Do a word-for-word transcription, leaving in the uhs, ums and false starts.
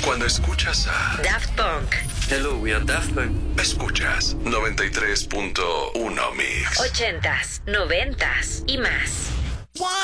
Cuando escuchas a Daft Punk. Hello, we are Daft Punk. Escuchas noventa y tres punto uno Mix. Ochentas, noventas y más.